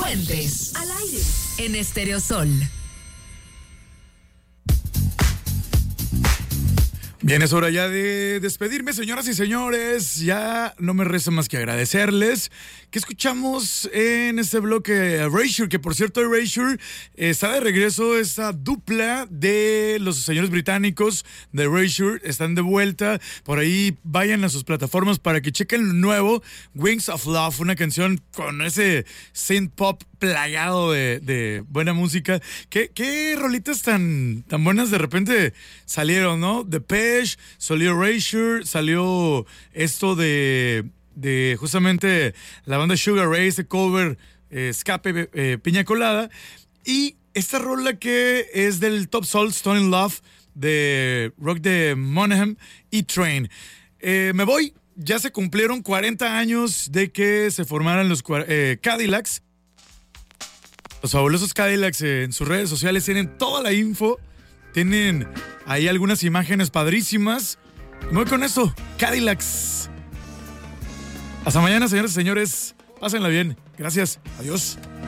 Puentes al aire en Estéreo Sol. Bien, es hora ya de despedirme, señoras y señores. Ya no me resta más que agradecerles. ¿Qué escuchamos en este bloque? Erasure, que por cierto, Erasure está de regreso. Esta dupla de los señores británicos de Erasure están de vuelta. Por ahí vayan a sus plataformas para que chequen lo nuevo, Wings of Love, una canción con ese synth pop plagado de buena música. ¿Qué rolitas tan buenas de repente salieron, ¿no? Depeche, salió Erasure, salió esto de justamente la banda Sugar Ray, ese cover, Escape, Piña Colada. Y esta rola que es del Top Soul, Stone in Love, de Rock de Monaghan y Train. Me voy, ya se cumplieron 40 años de que se formaran los Cadillacs. Los fabulosos Cadillacs en sus redes sociales tienen toda la info. Tienen ahí algunas imágenes padrísimas. Me voy con eso, Cadillacs. Hasta mañana, señores y señores. Pásenla bien. Gracias. Adiós.